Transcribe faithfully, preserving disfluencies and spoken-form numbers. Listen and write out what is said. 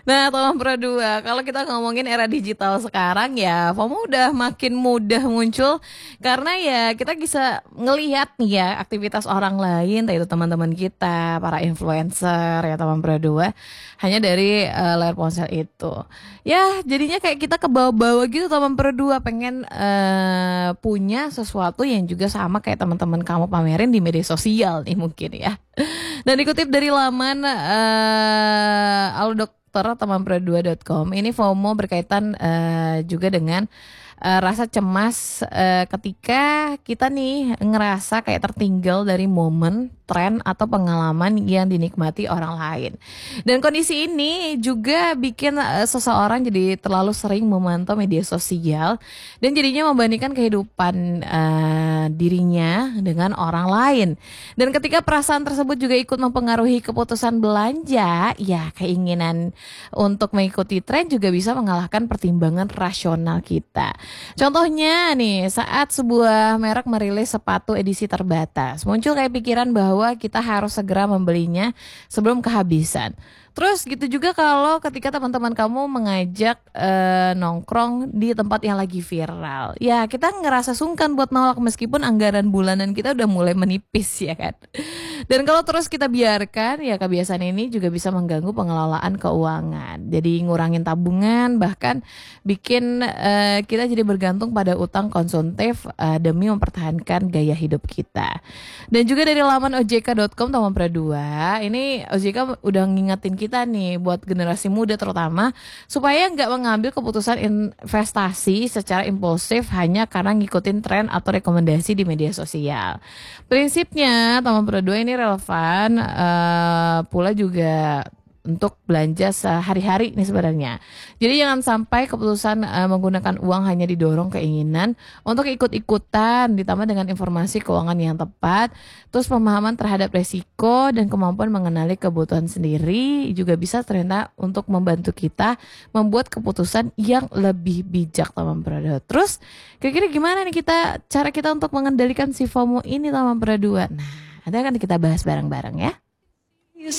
Nah, teman Pro dua, kalau kita ngomongin era digital sekarang ya, FOMO udah makin mudah muncul karena ya kita bisa ngelihat nih ya aktivitas orang lain, entah itu teman-teman kita, para influencer ya teman Pro dua, hanya dari eh, layar ponsel itu. Ya, jadinya kayak kita ke bawah-bawah gitu teman Pro dua, pengen eh, punya sesuatu yang juga sama kayak teman-teman kamu pamerin di media sosial nih mungkin ya. Dan dikutip dari laman eh alodokter teman pro dua dot com, ini FOMO berkaitan eh, juga dengan eh, rasa cemas eh, ketika kita nih ngerasa kayak tertinggal dari momen, tren atau pengalaman yang dinikmati orang lain. Dan kondisi ini juga bikin eh, seseorang jadi terlalu sering memantau media sosial dan jadinya membandingkan kehidupan eh, dirinya dengan orang lain. Dan ketika perasaan tersebut juga ikut mempengaruhi keputusan belanja, ya keinginan untuk mengikuti tren juga bisa mengalahkan pertimbangan rasional kita. Contohnya nih, saat sebuah merek merilis sepatu edisi terbatas, muncul kayak pikiran bahwa kita harus segera membelinya sebelum kehabisan. Terus gitu juga kalau ketika teman-teman kamu mengajak eh, nongkrong di tempat yang lagi viral. Ya kita ngerasa sungkan buat nolak meskipun anggaran bulanan kita udah mulai menipis ya kan. Dan kalau terus kita biarkan ya kebiasaan ini juga bisa mengganggu pengelolaan keuangan. Jadi ngurangin tabungan bahkan bikin eh, kita jadi bergantung pada utang konsumtif eh, demi mempertahankan gaya hidup kita. Dan juga dari laman ojk dot com teman Pro dua, ini O J K udah ngingetin kita nih buat generasi muda terutama supaya nggak mengambil keputusan investasi secara impulsif hanya karena ngikutin tren atau rekomendasi di media sosial. Prinsipnya teman Pro dua ini relevan eh, pula juga untuk belanja sehari-hari nih sebenarnya. Jadi jangan sampai keputusan uh, menggunakan uang hanya didorong keinginan untuk ikut-ikutan ditambah dengan informasi keuangan yang tepat, terus pemahaman terhadap resiko dan kemampuan mengenali kebutuhan sendiri juga bisa ternyata untuk membantu kita membuat keputusan yang lebih bijak teman Pro. Terus kira-kira gimana nih kita cara kita untuk mengendalikan si FOMO ini teman Pro? Nah, nanti akan kita bahas bareng-bareng ya.